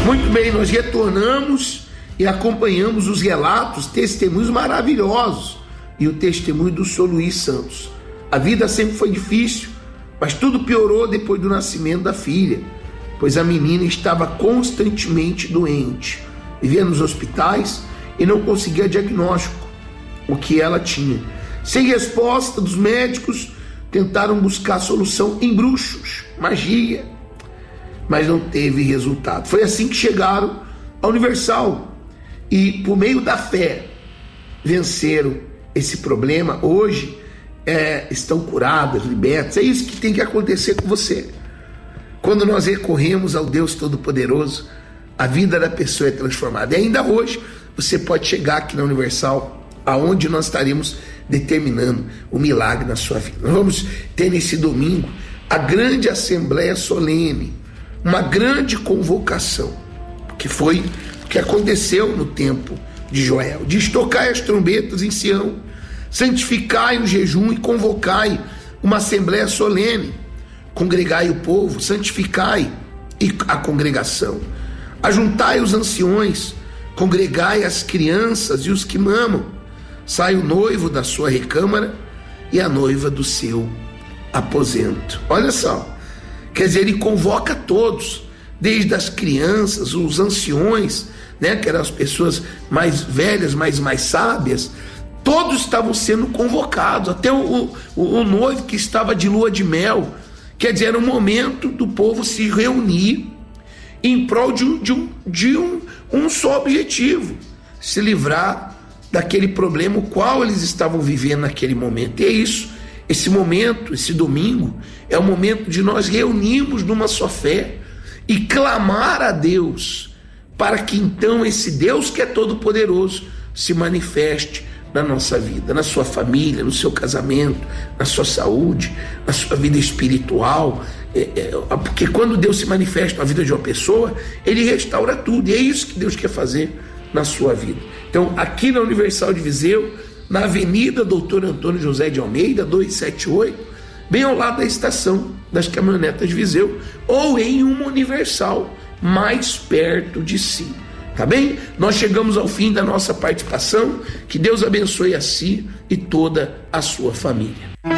Muito bem, nós retornamos e acompanhamos os relatos, testemunhos maravilhosos e o testemunho do Sr. Luiz Santos. A vida sempre foi difícil, mas tudo piorou depois do nascimento da filha, pois a menina estava constantemente doente, vivia nos hospitais e não conseguia diagnóstico o que ela tinha. Sem resposta dos médicos, tentaram buscar solução em bruxos, magia, mas não teve resultado. Foi assim que chegaram à Universal e, por meio da fé, venceram esse problema. Hoje estão curadas, libertas. É isso que tem que acontecer com você. Quando nós recorremos ao Deus Todo-Poderoso, a vida da pessoa é transformada. E ainda hoje você pode chegar aqui na Universal, aonde nós estaremos determinando o milagre na sua vida. Nós vamos ter nesse domingo a grande assembleia solene, uma grande convocação, que foi o que aconteceu no tempo de Joel: diz: tocai as trombetas em Sião, santificai o jejum e convocai uma assembleia solene, congregai o povo, santificai a congregação, ajuntai os anciões, congregai as crianças e os que mamam, sai o noivo da sua recâmara e a noiva do seu aposento. Olha só, quer dizer, ele convoca todos, desde as crianças, os anciões, que eram as pessoas mais velhas, mais sábias, todos estavam sendo convocados, até o noivo que estava de lua de mel. Quer dizer, era um momento do povo se reunir em prol de um só objetivo: se livrar daquele problema o qual eles estavam vivendo naquele momento. E é isso, esse momento, esse domingo, é o momento de nós reunirmos numa só fé e clamar a Deus, para que então esse Deus que é todo-poderoso se manifeste na nossa vida, na sua família, no seu casamento, na sua saúde, na sua vida espiritual. Porque quando Deus se manifesta na vida de uma pessoa, Ele restaura tudo, e é isso que Deus quer fazer na sua vida. Então, aqui na Universal de Viseu, na Avenida Doutor Antônio José de Almeida, 278, bem ao lado da estação das caminhonetas de Viseu, ou em uma Universal mais perto de si. Tá bem? Nós chegamos ao fim da nossa participação. Que Deus abençoe a si e toda a sua família.